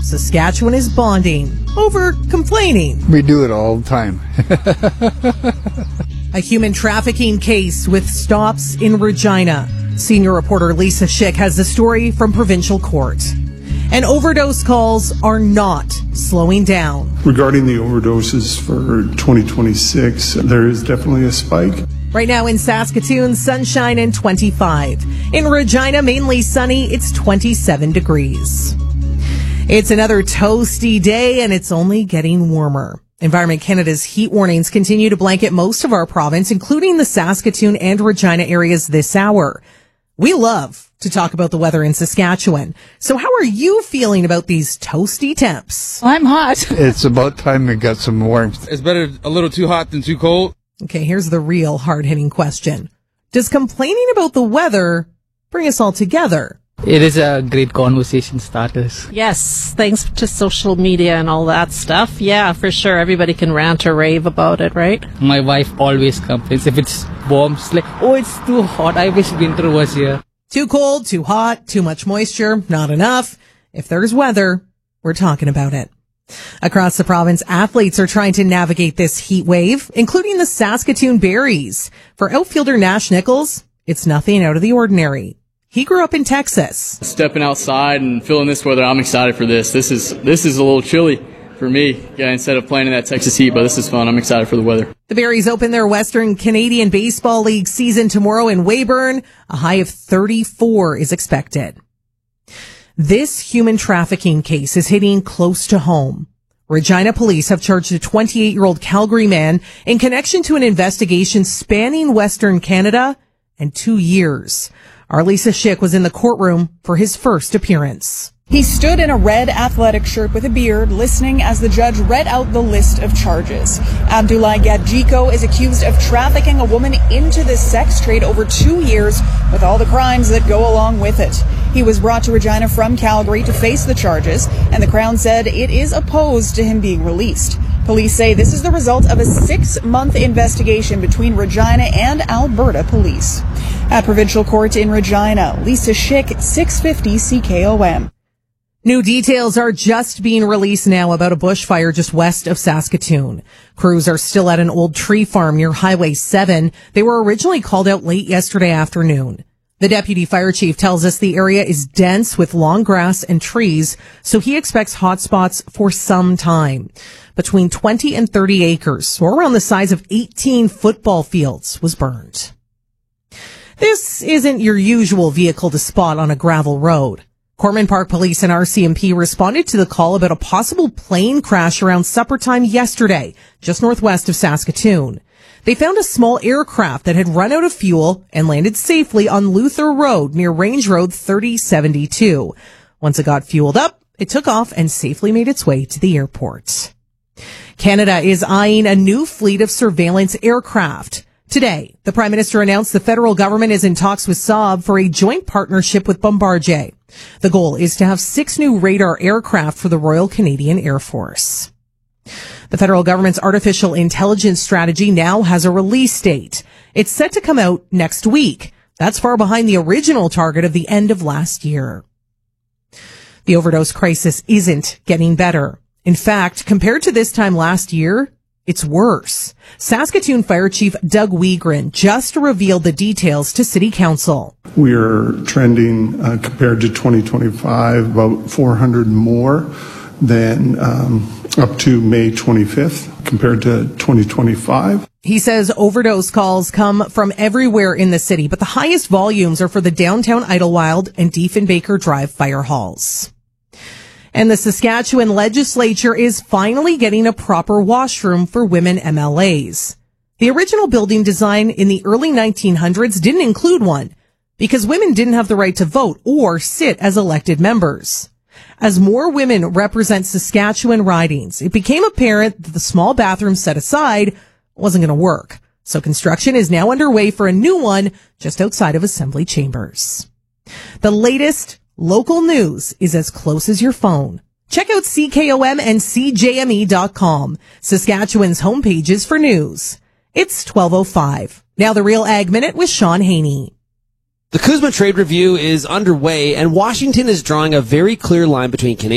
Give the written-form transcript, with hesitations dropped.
Saskatchewan is bonding over complaining. We do it all the time. A human trafficking case with stops in Regina. Senior reporter Lisa Schick has the story from Provincial Court. And overdose calls are not slowing down. Regarding the overdoses for 2026, there is definitely a spike. Right now in Saskatoon, sunshine and 25. In Regina, mainly sunny, it's 27 degrees. It's another toasty day, and it's only getting warmer. Environment Canada's heat warnings continue to blanket most of our province, including the Saskatoon and Regina areas this hour. We love to talk about the weather in Saskatchewan. So how are you feeling about these toasty temps? I'm hot. It's about time we got some warmth. It's better a little too hot than too cold. Okay, here's the real hard-hitting question. Does complaining about the weather bring us all together? It is a great conversation starters. Yes, thanks to social media and all that stuff. Yeah, for sure. Everybody can rant or rave about it, right? My wife always complains if it's warm. She's like, oh, it's too hot. I wish winter was here. Too cold, too hot, too much moisture, not enough. If there's weather, we're talking about it. Across the province, athletes are trying to navigate this heat wave, including the Saskatoon Berries. For outfielder Nash Nichols, it's nothing out of the ordinary. He grew up in Texas. Stepping outside and feeling this weather, I'm excited for this. This is a little chilly for me. Yeah, instead of playing in that Texas heat, but this is fun. I'm excited for the weather. The Berries open their Western Canadian Baseball League season tomorrow in Weyburn. A high of 34 is expected. This human trafficking case is hitting close to home. Regina police have charged a 28-year-old Calgary man in connection to an investigation spanning Western Canada and 2 years. Our Lisa Schick was in the courtroom for his first appearance. He stood in a red athletic shirt with a beard, listening as the judge read out the list of charges. Abdoulaye Gadjiko is accused of trafficking a woman into the sex trade over 2 years, with all the crimes that go along with it. He was brought to Regina from Calgary to face the charges, and the Crown said it is opposed to him being released. Police say this is the result of a 6-month investigation between Regina and Alberta Police. At Provincial Court in Regina, Lisa Schick, 650 CKOM. New details are just being released now about a bushfire just west of Saskatoon. Crews are still at an old tree farm near Highway 7. They were originally called out late yesterday afternoon. The deputy fire chief tells us the area is dense with long grass and trees, so he expects hot spots for some time. Between 20 and 30 acres, or around the size of 18 football fields, was burned. This isn't your usual vehicle to spot on a gravel road. Cortland Park Police and RCMP responded to the call about a possible plane crash around supper time yesterday, just northwest of Saskatoon. They found a small aircraft that had run out of fuel and landed safely on Luther Road near Range Road 3072. Once it got fueled up, it took off and safely made its way to the airport. Canada is eyeing a new fleet of surveillance aircraft. Today, the Prime Minister announced the federal government is in talks with Saab for a joint partnership with Bombardier. The goal is to have 6 new radar aircraft for the Royal Canadian Air Force. The federal government's artificial intelligence strategy now has a release date. It's set to come out next week. That's far behind the original target of the end of last year. The overdose crisis isn't getting better. In fact, compared to this time last year, it's worse. Saskatoon Fire Chief Doug Wiegren just revealed the details to City Council. We are trending, compared to 2025, about 400 more than up to May 25th compared to 2025. He says overdose calls come from everywhere in the city, but the highest volumes are for the downtown Idlewild and Diefenbaker Drive fire halls. And the Saskatchewan legislature is finally getting a proper washroom for women MLAs. The original building design in the early 1900s didn't include one because women didn't have the right to vote or sit as elected members. As more women represent Saskatchewan ridings, it became apparent that the small bathroom set aside wasn't going to work. So construction is now underway for a new one just outside of Assembly Chambers. The latest local news is as close as your phone. Check out CKOM and CJME.com, Saskatchewan's homepages for news. It's 12:05. Now the Real Ag Minute with Sean Haney. The CUSMA trade review is underway, and Washington is drawing a very clear line between Canadian